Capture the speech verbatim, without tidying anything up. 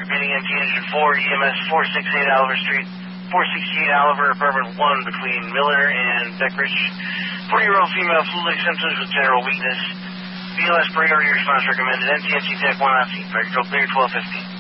repeating empty engine four, E M S four sixty-eight Oliver Street, four sixty-eight Oliver, apartment one between Miller and Beckridge. forty-year-old female, flu-like symptoms with general weakness. B L S priority response recommended. N T S C Tech one out, fire control clear, twelve fifteen.